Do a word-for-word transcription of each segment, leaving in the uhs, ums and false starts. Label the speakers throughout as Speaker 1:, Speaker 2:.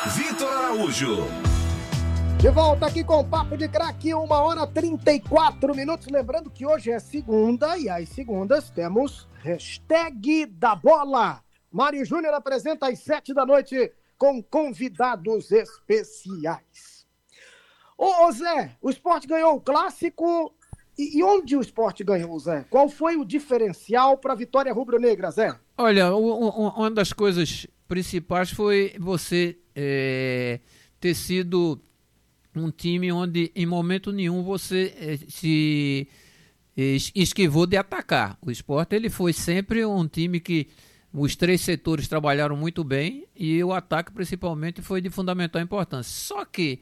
Speaker 1: Vitor Araújo.
Speaker 2: De volta aqui com o Papo de Craque, uma hora e trinta e quatro minutos. Lembrando que hoje é segunda e às segundas temos hashtag da bola. Mário Júnior apresenta às sete da noite com convidados especiais. Ô, ô Zé, o Sport ganhou o clássico. E, e onde o Sport ganhou, Zé? Qual foi o diferencial para a vitória rubro-negra, Zé?
Speaker 3: Olha, o, o, uma das coisas principais foi você é, ter sido um time onde em momento nenhum você é, se esquivou de atacar. O Sport ele foi sempre um time que os três setores trabalharam muito bem e o ataque principalmente foi de fundamental importância. Só que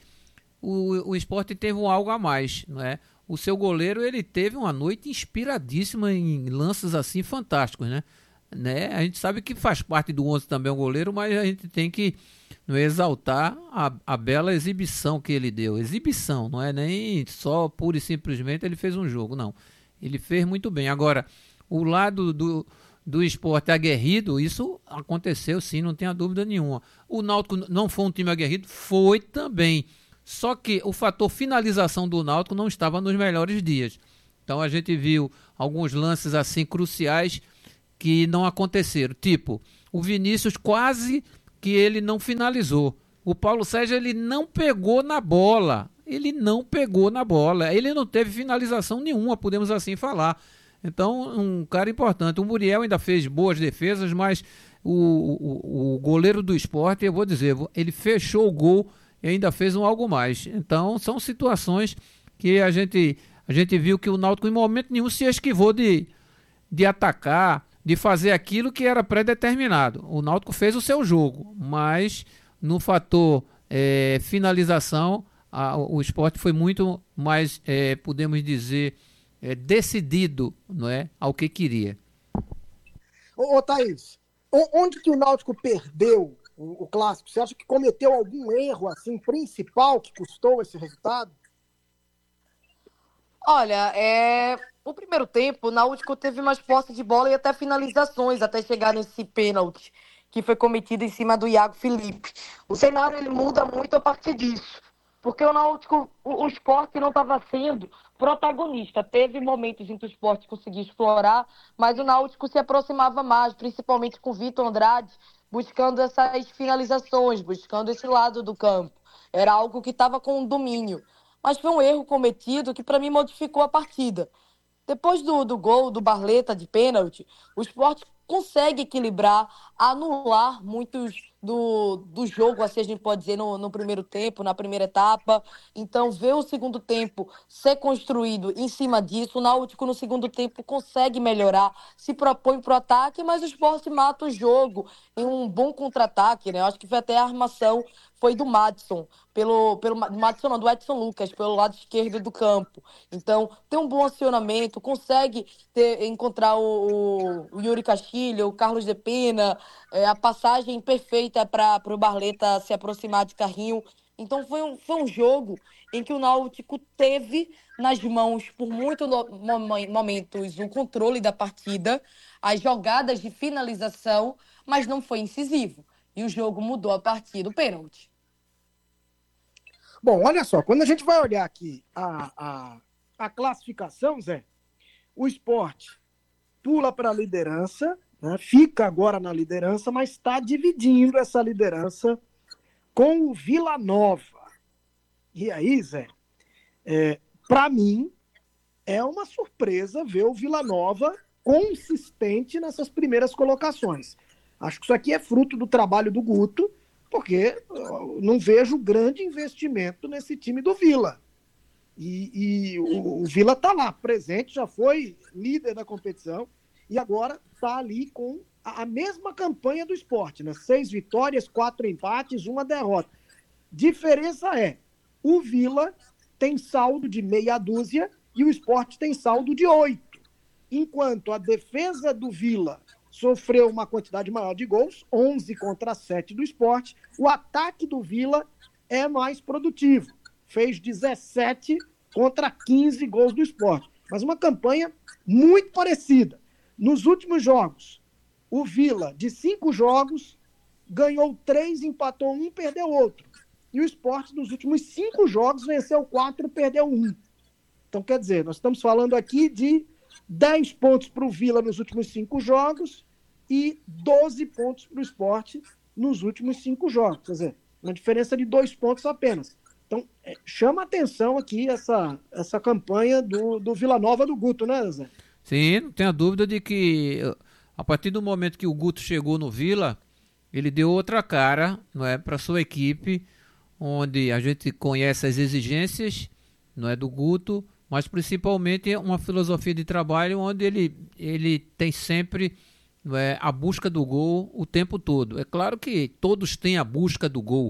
Speaker 3: o, o Sport teve um algo a mais, não é? O seu goleiro ele teve uma noite inspiradíssima em lances assim fantásticos, né? Né? A gente sabe que faz parte do onze também o goleiro, mas a gente tem que não é, exaltar a, a bela exibição que ele deu. Exibição, não é nem só pura e simplesmente ele fez um jogo, não. Ele fez muito bem. Agora, o lado do, do Sport aguerrido, isso aconteceu sim, não tenha dúvida nenhuma. O Náutico não foi um time aguerrido? Foi também. Só que o fator finalização do Náutico não estava nos melhores dias. Então a gente viu alguns lances assim cruciais que não aconteceram. Tipo, o Vinícius quase que ele não finalizou. O Paulo Sérgio ele não pegou na bola. Ele não pegou na bola. Ele não teve finalização nenhuma, podemos assim falar. Então, um cara importante. O Muriel ainda fez boas defesas, mas o, o, o goleiro do Sport, eu vou dizer, ele fechou o gol e ainda fez um algo mais. Então, são situações que a gente, a gente viu que o Náutico em momento nenhum se esquivou de, de atacar, de fazer aquilo que era pré-determinado. O Náutico fez o seu jogo, mas no fator é, finalização, a, o Sport foi muito mais, é, podemos dizer, é, decidido, não é, ao que queria.
Speaker 2: Ô, ô Thaís, onde que o Náutico perdeu O, o clássico? Você acha que cometeu algum erro assim principal que custou esse resultado?
Speaker 4: Olha, é... o primeiro tempo, o Náutico teve mais posse de bola e até finalizações, até chegar nesse pênalti que foi cometido em cima do Iago Felipe. O cenário ele muda muito a partir disso, porque o Náutico, o, o Sport não estava sendo protagonista. Teve momentos em que o Sport conseguiu explorar, mas o Náutico se aproximava mais, principalmente com o Vitor Andrade, buscando essas finalizações, buscando esse lado do campo. Era algo que estava com domínio. Mas foi um erro cometido que, para mim, modificou a partida. Depois do, do gol do Barleta de pênalti, o Sport consegue equilibrar, anular muitos do, do jogo, assim a gente pode dizer, no, no primeiro tempo, na primeira etapa. Então, ver o segundo tempo ser construído em cima disso, o Náutico no segundo tempo consegue melhorar, se propõe para o ataque, mas o Sport mata o jogo em um bom contra-ataque, né? Eu acho que foi até a armação, foi do Madison, pelo, pelo Madison não, do Edson Lucas, pelo lado esquerdo do campo. Então, tem um bom acionamento, consegue ter, encontrar o, o Yuri Castilho, o Carlos de Pena, é, a passagem perfeita para o Barleta se aproximar de carrinho. Então, foi um, foi um jogo em que o Náutico teve nas mãos, por muitos momentos, o controle da partida, as jogadas de finalização, mas não foi incisivo. E o jogo mudou a partir do pênalti.
Speaker 2: Bom, olha só, quando a gente vai olhar aqui a, a, a classificação, Zé, o Sport pula para a liderança, né, fica agora na liderança, mas está dividindo essa liderança com o Vila Nova. E aí, Zé, é, para mim, é uma surpresa ver o Vila Nova consistente nessas primeiras colocações. Acho que isso aqui é fruto do trabalho do Guto, porque eu não vejo grande investimento nesse time do Vila. E, e o, o Vila está lá, presente, já foi líder da competição e agora está ali com a, a mesma campanha do Sport, né? Seis vitórias, quatro empates, uma derrota. Diferença é, o Vila tem saldo de meia dúzia e o Sport tem saldo de oito. Enquanto a defesa do Vila sofreu uma quantidade maior de gols, onze contra sete do Sport, o ataque do Vila é mais produtivo. Fez dezessete contra quinze gols do Sport. Mas uma campanha muito parecida. Nos últimos jogos, o Vila, de cinco jogos, ganhou três, empatou um, perdeu outro. E o Sport, nos últimos cinco jogos, venceu quatro, perdeu um. Então, quer dizer, nós estamos falando aqui de dez pontos para o Vila nos últimos cinco jogos e doze pontos para o Sport nos últimos cinco jogos. Quer dizer, uma diferença de dois pontos apenas. Então, é, chama atenção aqui essa, essa campanha do, do Vila Nova do Guto, né, Zé?
Speaker 3: Sim, não tenho a dúvida de que a partir do momento que o Guto chegou no Vila, ele deu outra cara, não é, para sua equipe, onde a gente conhece as exigências, não é, do Guto, mas principalmente uma filosofia de trabalho onde ele, ele tem sempre, não é, a busca do gol o tempo todo. É claro que todos têm a busca do gol,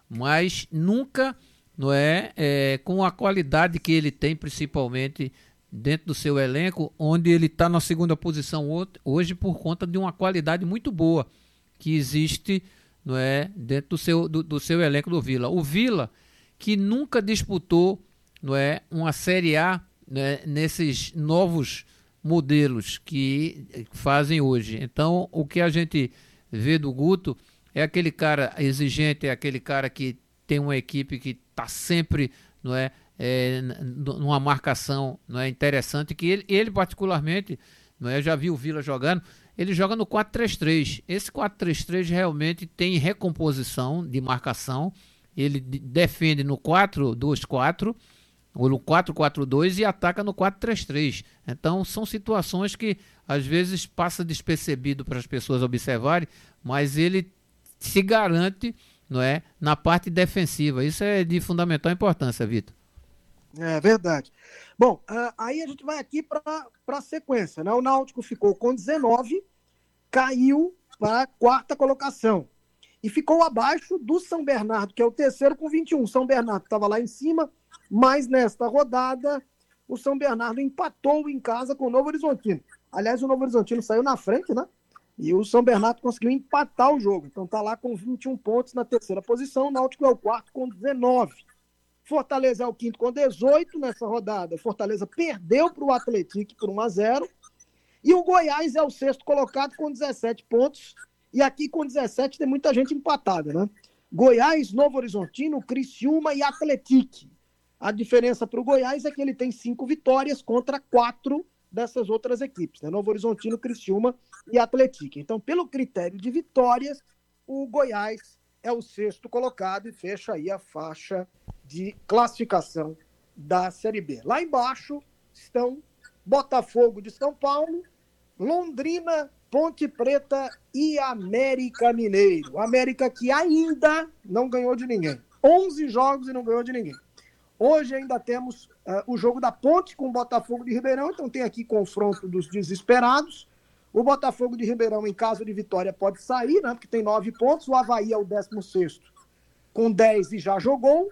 Speaker 3: mas nunca, não é, é com a qualidade que ele tem, principalmente dentro do seu elenco, onde ele está na segunda posição hoje por conta de uma qualidade muito boa que existe, não é, dentro do seu, do, do seu elenco do Vila. O Vila, que nunca disputou, não é, uma Série A, né, nesses novos modelos que fazem hoje. Então, o que a gente vê do Guto é aquele cara exigente, é aquele cara que tem uma equipe que está sempre, não é, é, numa marcação, não é, interessante, que ele, ele particularmente, não é, já viu o Vila jogando, ele joga no quatro três três. Esse quatro três três realmente tem recomposição de marcação, ele defende no quatro dois quatro, ou no quatro quatro dois e ataca no quatro três três. Então são situações que às vezes passa despercebido para as pessoas observarem, mas ele se garante, não é, na parte defensiva. Isso é de fundamental importância, Vitor.
Speaker 2: É verdade. Bom, uh, aí a gente vai aqui para a sequência, né? O Náutico ficou com dezenove, caiu para a quarta colocação e ficou abaixo do São Bernardo, que é o terceiro, com vinte e um. São Bernardo estava lá em cima, mas nesta rodada o São Bernardo empatou em casa com o Novo Horizontino. Aliás, o Novo Horizontino saiu na frente, né? E o São Bernardo conseguiu empatar o jogo. Então está lá com vinte e um pontos na terceira posição. O Náutico é o quarto com dezenove. Fortaleza é o quinto com dezoito nessa rodada. Fortaleza perdeu para o Atlético por um a zero. E o Goiás é o sexto colocado com dezessete pontos. E aqui com dezessete tem muita gente empatada, né? Goiás, Novo Horizontino, Criciúma e Atlético. A diferença para o Goiás é que ele tem cinco vitórias contra quatro dessas outras equipes, né? Novo Horizontino, Criciúma e Atlético. Então, pelo critério de vitórias, o Goiás é o sexto colocado e fecha aí a faixa de classificação da Série B. Lá embaixo estão Botafogo de São Paulo, Londrina, Ponte Preta e América Mineiro. América que ainda não ganhou de ninguém. onze jogos e não ganhou de ninguém. Hoje ainda temos uh, o jogo da Ponte com o Botafogo de Ribeirão, então tem aqui confronto dos desesperados. O Botafogo de Ribeirão, em caso de vitória, pode sair, né, porque tem nove pontos. O Avaí é o décimo sexto com dez e já jogou.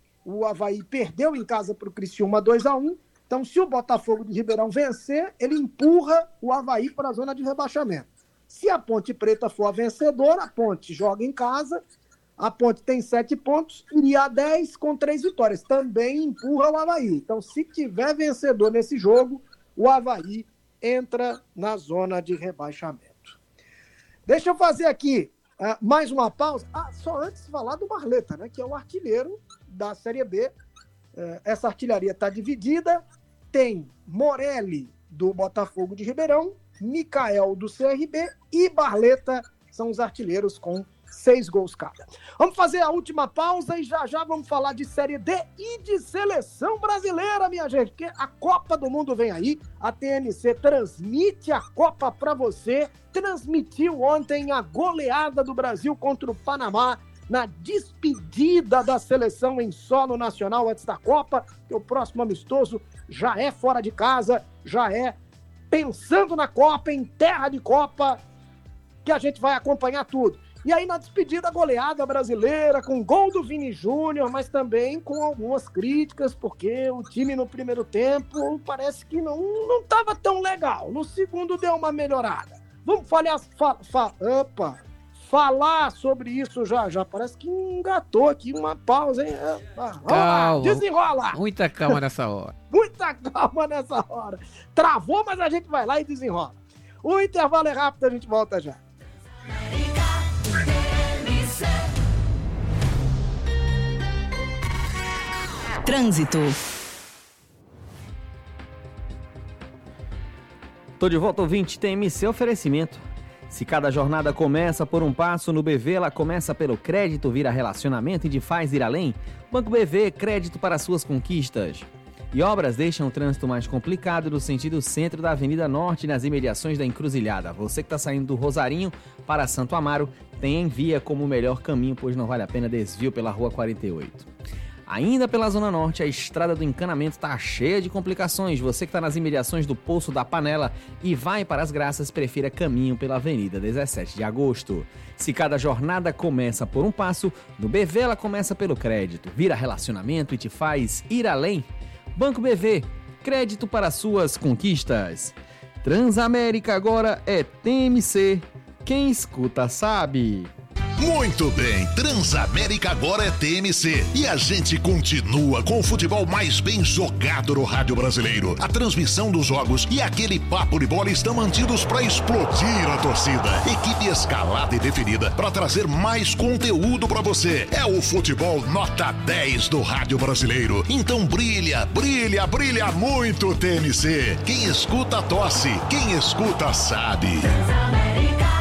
Speaker 2: O Avaí perdeu em casa para o Criciúma dois a um. Então, se o Botafogo de Ribeirão vencer, ele empurra o Avaí para a zona de rebaixamento. Se a Ponte Preta for a vencedora, a Ponte joga em casa. A Ponte tem sete pontos, iria a dez com três vitórias. Também empurra o Avaí. Então, se tiver vencedor nesse jogo, o Avaí entra na zona de rebaixamento. Deixa eu fazer aqui uh, mais uma pausa. Ah, só antes de falar do Barleta, né, que é o artilheiro da Série B. Uh, essa artilharia está dividida. Tem Morelli, do Botafogo de Ribeirão, Micael, do C R B, e Barleta são os artilheiros com seis gols cada. Vamos fazer a última pausa e já já vamos falar de Série D e de seleção brasileira, minha gente, porque a Copa do Mundo vem aí, a T N C transmite a Copa para você, transmitiu ontem a goleada do Brasil contra o Panamá, na despedida da seleção em solo nacional antes da Copa, que o próximo amistoso já é fora de casa, já é pensando na Copa, em terra de Copa, que a gente vai acompanhar tudo. E aí na despedida, a goleada brasileira, com gol do Vini Júnior, mas também com algumas críticas, porque o time no primeiro tempo parece que não estava tão legal. No segundo deu uma melhorada. Vamos falar, fa, fa, opa, falar sobre isso já já. Parece que engatou aqui uma pausa, hein? Ah,
Speaker 3: calma.
Speaker 2: Desenrola!
Speaker 3: Muita calma nessa hora.
Speaker 2: Muita calma nessa hora. Travou, mas a gente vai lá e desenrola. O intervalo é rápido, a gente volta já.
Speaker 1: Trânsito.
Speaker 5: Tô de volta, ouvinte, T M C Oferecimento. Se cada jornada começa por um passo, no B V ela começa pelo crédito, vira relacionamento e de faz ir além. Banco B V, crédito para suas conquistas. E obras deixam o trânsito mais complicado no sentido centro da Avenida Norte, nas imediações da Encruzilhada. Você que está saindo do Rosarinho para Santo Amaro, tem Envia como o melhor caminho, pois não vale a pena desvio pela Rua quarenta e oito. Ainda pela Zona Norte, a estrada do encanamento está cheia de complicações. Você que está nas imediações do Poço da Panela e vai para as Graças, prefira caminho pela Avenida dezessete de agosto. Se cada jornada começa por um passo, no B V ela começa pelo crédito, vira relacionamento e te faz ir além. Banco B V, crédito para suas conquistas. Transamérica agora é T M C. Quem escuta sabe.
Speaker 6: Muito bem, Transamérica agora é T M C e a gente continua com o futebol mais bem jogado no rádio brasileiro. A transmissão dos jogos e aquele papo de bola estão mantidos para explodir a torcida. Equipe escalada e definida para trazer mais conteúdo para você. É o futebol nota dez do rádio brasileiro. Então brilha, brilha, brilha muito T M C. Quem escuta tosse, quem escuta sabe. Transamérica.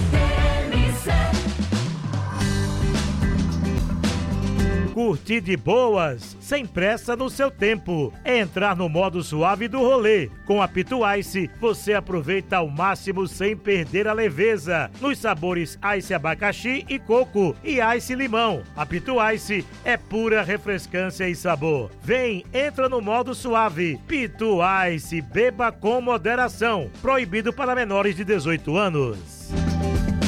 Speaker 7: Curtir de boas, sem pressa no seu tempo. É entrar no modo suave do rolê. Com a Pitu Ice, você aproveita ao máximo sem perder a leveza. Nos sabores Ice abacaxi e coco e Ice limão. A Pitu Ice é pura refrescância e sabor. Vem, entra no modo suave. Pitu Ice, beba com moderação. Proibido para menores de dezoito anos.